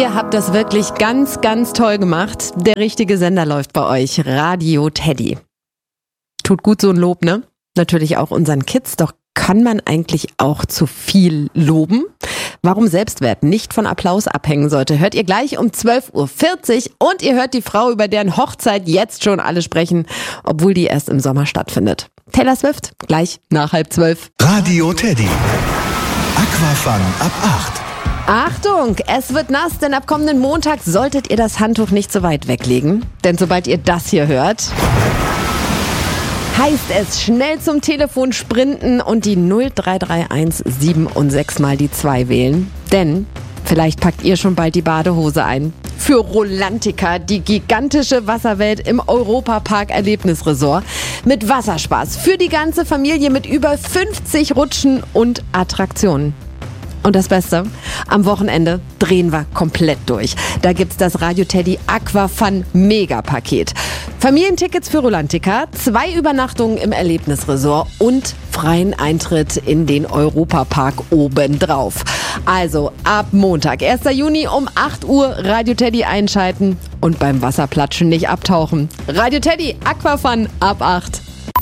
Ihr habt das wirklich ganz, ganz toll gemacht. Der richtige Sender läuft bei euch. Radio Teddy. Tut gut so ein Lob, ne? Natürlich auch unseren Kids. Doch kann man eigentlich auch zu viel loben? Warum Selbstwert nicht von Applaus abhängen sollte, hört ihr gleich um 12.40 Uhr. Und ihr hört die Frau, über deren Hochzeit jetzt schon alle sprechen, obwohl die erst im Sommer stattfindet. Taylor Swift, gleich nach 11:30. Radio Teddy. Aquafun ab 8. Achtung, es wird nass, denn ab kommenden Montag solltet ihr das Handtuch nicht so weit weglegen. Denn sobald ihr das hier hört, heißt es schnell zum Telefon sprinten und die 0331 7 und 6 mal die 2 wählen. Denn vielleicht packt ihr schon bald die Badehose ein. Für Rolantica, die gigantische Wasserwelt im Europapark Erlebnisresort. Mit Wasserspaß für die ganze Familie mit über 50 Rutschen und Attraktionen. Und das Beste, am Wochenende drehen wir komplett durch. Da gibt's das Radio Teddy Aquafun Mega-Paket. Familientickets für Rolantica, 2 Übernachtungen im Erlebnisresort und freien Eintritt in den Europapark obendrauf. Also ab Montag, 1. Juni um 8 Uhr Radio Teddy einschalten und beim Wasserplatschen nicht abtauchen. Radio Teddy Aquafun ab 8.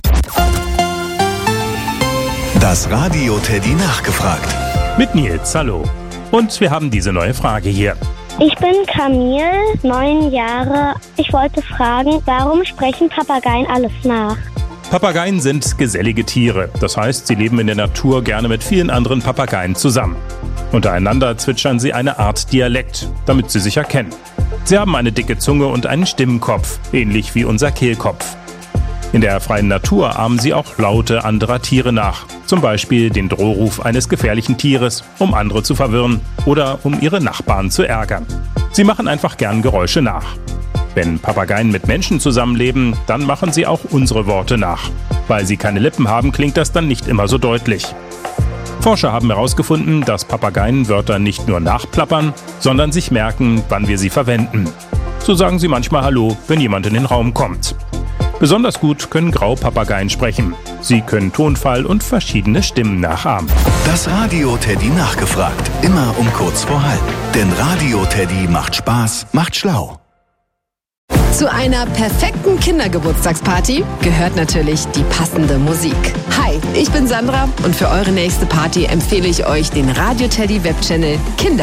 Das Radio Teddy nachgefragt. Mit Nils, hallo. Und wir haben diese neue Frage hier. Ich bin Camille, 9 Jahre. Ich wollte fragen, warum sprechen Papageien alles nach? Papageien sind gesellige Tiere. Das heißt, sie leben in der Natur gerne mit vielen anderen Papageien zusammen. Untereinander zwitschern sie eine Art Dialekt, damit sie sich erkennen. Sie haben eine dicke Zunge und einen Stimmenkopf, ähnlich wie unser Kehlkopf. In der freien Natur ahmen sie auch Laute anderer Tiere nach. Zum Beispiel den Drohruf eines gefährlichen Tieres, um andere zu verwirren oder um ihre Nachbarn zu ärgern. Sie machen einfach gern Geräusche nach. Wenn Papageien mit Menschen zusammenleben, dann machen sie auch unsere Worte nach. Weil sie keine Lippen haben, klingt das dann nicht immer so deutlich. Forscher haben herausgefunden, dass Papageien Wörter nicht nur nachplappern, sondern sich merken, wann wir sie verwenden. So sagen sie manchmal Hallo, wenn jemand in den Raum kommt. Besonders gut können Graupapageien sprechen. Sie können Tonfall und verschiedene Stimmen nachahmen. Das Radio Teddy nachgefragt. Immer um kurz vor halb. Denn Radio Teddy macht Spaß, macht schlau. Zu einer perfekten Kindergeburtstagsparty gehört natürlich die passende Musik. Hi, ich bin Sandra und für eure nächste Party empfehle ich euch den Radio Teddy Webchannel Kinder.